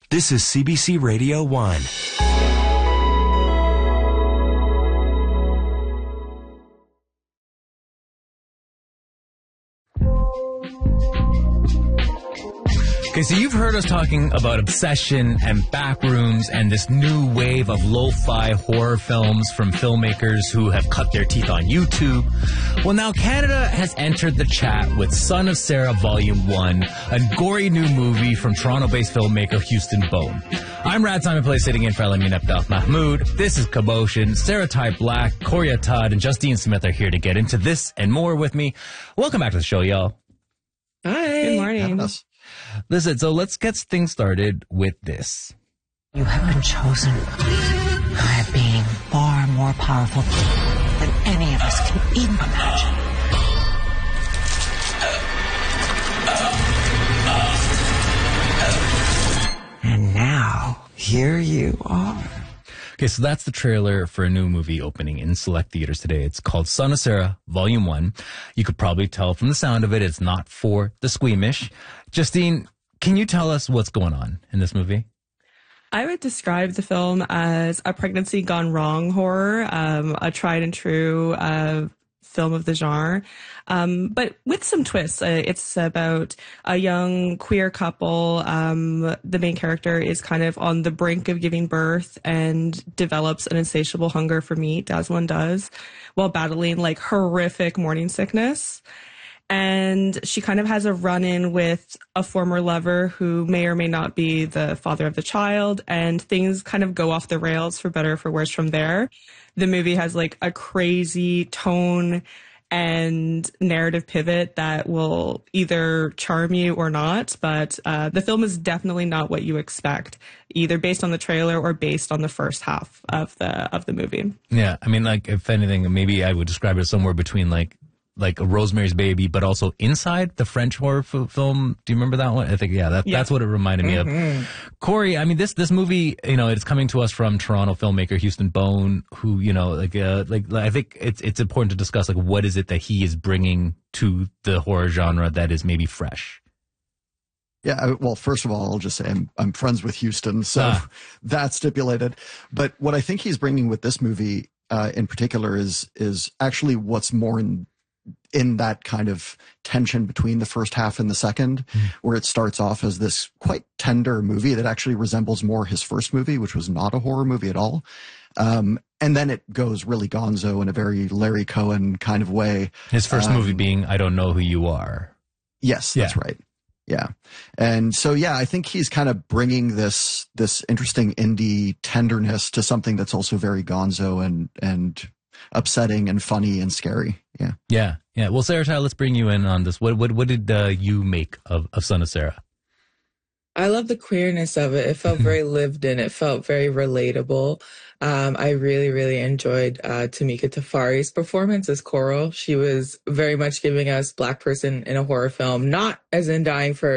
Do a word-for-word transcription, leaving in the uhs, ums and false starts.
This is C B C Radio one. Okay, so you've heard us talking about Obsession and Backrooms and this new wave of lo-fi horror films from filmmakers who have cut their teeth on YouTube. Well, now Canada has entered the chat with Son of Sarah Volume one, a gory new movie from Toronto-based filmmaker Houston Bone. I'm Rad Simon Play, sitting in for Elamin Abdel Mahmoud. This is Commotion. Sarah Ty Black, Coria Todd, and Justine Smith are here to get into this and more with me. Welcome back to the show, y'all. Hi. Good morning. Listen, so let's get things started with this. You have been chosen by a being far more powerful than any of us can even imagine. And now, here you are. Okay, so that's the trailer for a new movie opening in select theaters today. It's called Son of Sarah, Volume one. You could probably tell from the sound of it, it's not for the squeamish. Justine, can you tell us what's going on in this movie? I would describe the film as a pregnancy gone wrong horror, um, a tried and true uh, film of the genre, um, but with some twists. Uh, it's about a young queer couple. Um, the main character is kind of on the brink of giving birth and develops an insatiable hunger for meat, as one does, while battling like horrific morning sickness. And she kind of has a run-in with a former lover who may or may not be the father of the child, and things kind of go off the rails for better or for worse from there. The movie has like a crazy tone and narrative pivot that will either charm you or not, but uh, the film is definitely not what you expect, either based on the trailer or based on the first half of the of the movie. Yeah, I mean, like, if anything, maybe I would describe it somewhere between like like a Rosemary's Baby, but also Inside, the French horror f- film. Do you remember that one? I think, yeah, that, yeah. that's what it reminded me mm-hmm. of. Corey, I mean, this this movie, you know, it's coming to us from Toronto filmmaker Houston Bone, who, you know, like, uh, like I think it's it's important to discuss, like, what is it that he is bringing to the horror genre that is maybe fresh? Yeah, I, well, first of all, I'll just say I'm, I'm friends with Houston, so ah. that's stipulated. But what I think he's bringing with this movie uh, in particular is is actually what's more in in that kind of tension between the first half and the second, mm. where it starts off as this quite tender movie that actually resembles more his first movie, which was not a horror movie at all. Um, and then it goes really gonzo in a very Larry Cohen kind of way. His first um, movie being I Don't Know Who You Are. Yes, that's yeah. right. Yeah. And so, yeah, I think he's kind of bringing this, this interesting indie tenderness to something that's also very gonzo and, and upsetting and funny and scary. Yeah. Yeah. Yeah. Well, Sarah, Ty, let's bring you in on this. What, what, what did uh, you make of, of Son of Sarah? I love the queerness of it. It felt very lived in. It felt very relatable. Um, I really, really enjoyed uh, Tamika Tafari's performance as Coral. She was very much giving us Black person in a horror film, not as in dying for